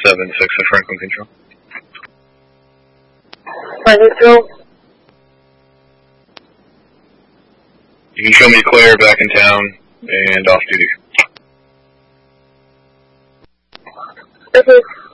7-6 at Franklin Control. Neutral. You can show me Claire back in town and off duty. Okay.